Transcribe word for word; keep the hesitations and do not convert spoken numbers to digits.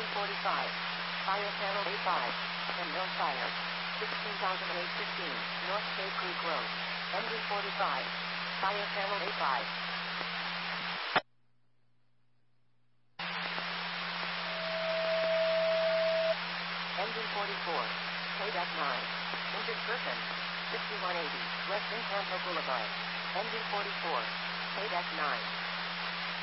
Engine forty-five. Fire channel A five. And no fire. sixteen thousand eight hundred fifteen. North Cave Creek Road. Engine forty-five. Fire channel A five. Engine forty-four. K nine. Injured person. sixty-one eighty. West Encanto Boulevard. Engine forty-four. K nine.